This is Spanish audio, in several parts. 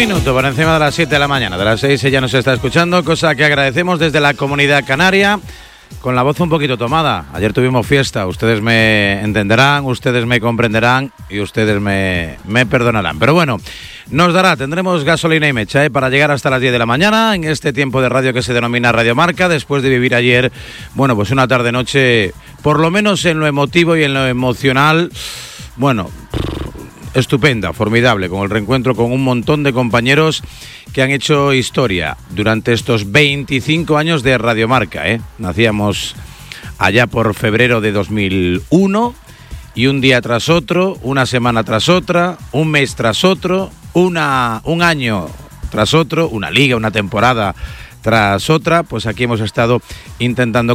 minuto por encima de las 7 de la mañana, de las 6 ella nos está escuchando, cosa que agradecemos desde la Comunidad Canaria, con la voz un poquito tomada. Ayer tuvimos fiesta, ustedes me entenderán, ustedes me comprenderán y ustedes me perdonarán. Pero bueno, tendremos gasolina y mecha para llegar hasta las 10 de la mañana en este tiempo de radio que se denomina Radio Marca, después de vivir ayer, bueno, pues una tarde-noche, por lo menos en lo emotivo y en lo emocional, bueno, estupenda, formidable, con el reencuentro con un montón de compañeros que han hecho historia durante estos 25 años de Radio Marca, Nacíamos allá por febrero de 2001 y un día tras otro, una semana tras otra, un mes tras otro, un año tras otro, una liga, una temporada tras otra, pues aquí hemos estado intentando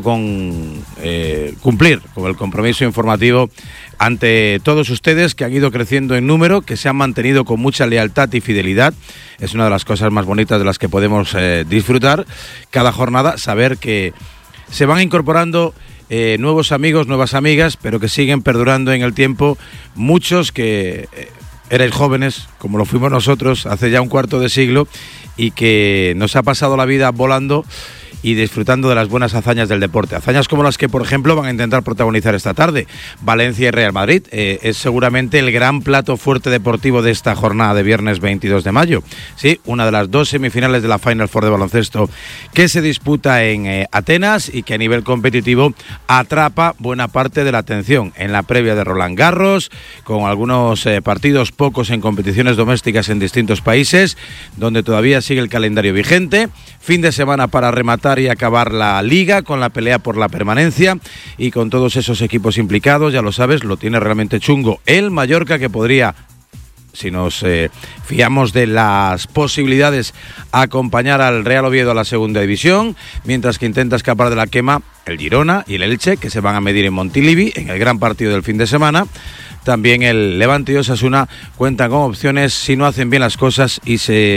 cumplir con el compromiso informativo ante todos ustedes, que han ido creciendo en número, que se han mantenido con mucha lealtad y fidelidad. Es una de las cosas más bonitas de las que podemos disfrutar cada jornada, saber que se van incorporando nuevos amigos, nuevas amigas, pero que siguen perdurando en el tiempo, muchos que erais jóvenes, como lo fuimos nosotros hace ya un cuarto de siglo, y que nos ha pasado la vida volando y disfrutando de las buenas hazañas del deporte. Hazañas como las que, por ejemplo, van a intentar protagonizar esta tarde Valencia y Real Madrid. Es seguramente el gran plato fuerte deportivo de esta jornada de viernes 22 de mayo. Sí, una de las dos semifinales de la Final Four de baloncesto que se disputa en Atenas y que a nivel competitivo atrapa buena parte de la atención en la previa de Roland Garros, con algunos partidos, pocos en competiciones domésticas en distintos países, donde todavía sigue el calendario vigente. Fin de semana para rematar y acabar la liga con la pelea por la permanencia y con todos esos equipos implicados. Ya lo sabes, lo tiene realmente chungo el Mallorca, que podría, si nos fiamos de las posibilidades, acompañar al Real Oviedo a la segunda división, mientras que intenta escapar de la quema el Girona y el Elche, que se van a medir en Montilivi en el gran partido del fin de semana. También el Levante y Osasuna cuentan con opciones si no hacen bien las cosas y se